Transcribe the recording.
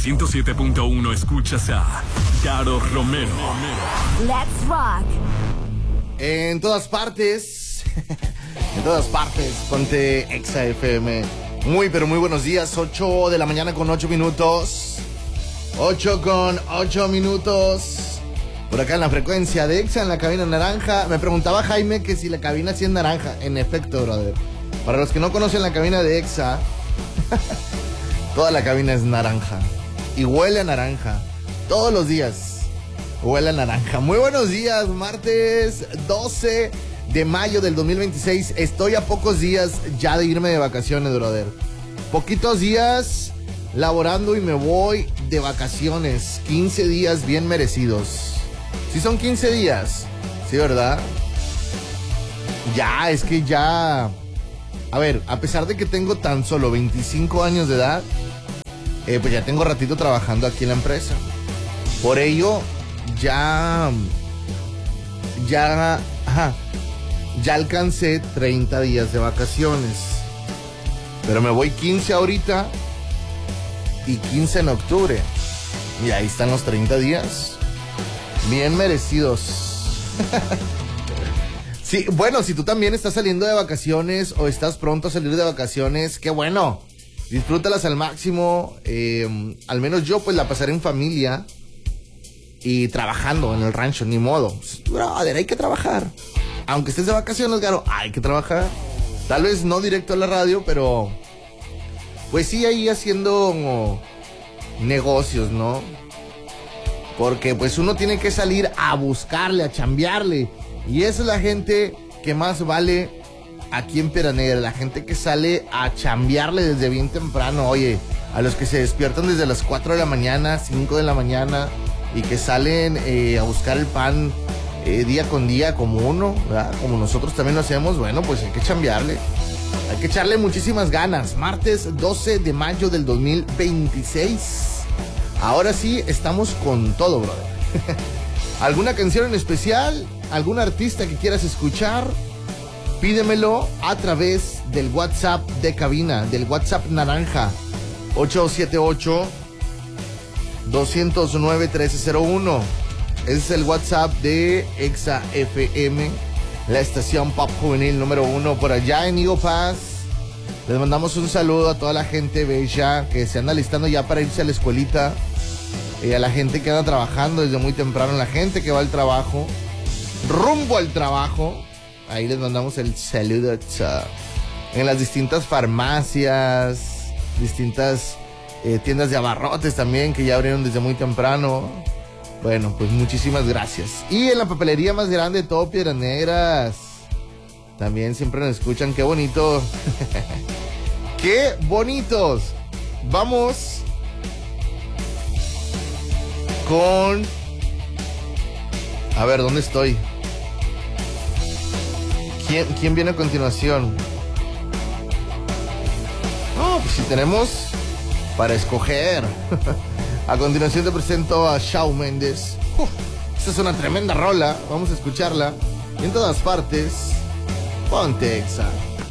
107.1 escuchas a Caro Romero. Let's rock. En todas partes, ponte Exa FM. Muy, pero muy buenos días. 8 de la mañana con 8 minutos. 8 con 8 minutos. Por acá en la frecuencia de Exa, en la cabina naranja. Me preguntaba Jaime que si la cabina sí es naranja. En efecto, brother. Para los que no conocen la cabina de Exa, toda la cabina es naranja. Y huele a naranja. Todos los días huele a naranja. Muy buenos días, martes 12 de mayo del 2026. Estoy a pocos días ya de irme de vacaciones, brother. Poquitos días laborando y me voy de vacaciones. 15 días bien merecidos. ¿Sí son 15 días? Sí, ¿verdad? Ya, es que ya... A ver, a pesar de que tengo tan solo 25 años de edad, pues ya tengo ratito trabajando aquí en la empresa. Por ello, ya alcancé 30 días de vacaciones. Pero me voy 15 ahorita y 15 en octubre. Y ahí están los 30 días. Bien merecidos. Sí, bueno, si tú también estás saliendo de vacaciones o estás pronto a salir de vacaciones, qué bueno. Disfrútalas al máximo. Al menos yo pues la pasaré en familia y trabajando en el rancho, ni modo. Brother, hay que trabajar. Aunque estés de vacaciones, Garo, hay que trabajar. Tal vez no directo a la radio, pero pues sí ahí haciendo negocios, ¿no? Porque pues uno tiene que salir a buscarle, a chambearle. Y esa es la gente que más vale aquí en Piedras Negras, la gente que sale a chambearle desde bien temprano. Oye, a los que se despiertan desde las 4 de la mañana, 5 de la mañana y que salen a buscar el pan día con día como uno, ¿verdad? Como nosotros también lo hacemos. Bueno, pues hay que chambearle, hay que echarle muchísimas ganas. Martes 12 de mayo del 2026. Ahora sí, estamos con todo, brother. ¿Alguna canción en especial? ¿Algún artista que quieras escuchar? Pídemelo a través del WhatsApp de cabina, del WhatsApp naranja, 878-209-1301. Ese es el WhatsApp de Exa FM, la estación pop juvenil número 1 por allá en Eagle Pass. Les mandamos un saludo a toda la gente bella que se anda listando ya para irse a la escuelita. A la gente que anda trabajando desde muy temprano, la gente que va al trabajo, rumbo al trabajo. Ahí les mandamos el saludo en las distintas farmacias, distintas tiendas de abarrotes también que ya abrieron desde muy temprano. Bueno, pues muchísimas gracias. Y en la papelería más grande de todo Piedras Negras, también siempre nos escuchan. ¡Qué bonito! ¡Qué bonitos! Vamos con... A ver, ¿dónde estoy? ¿Quién viene a continuación? Oh, pues si tenemos para escoger. A continuación te presento a Shawn Mendes. Esta es una tremenda rola. Vamos a escucharla. Y en todas partes, ponte Exa.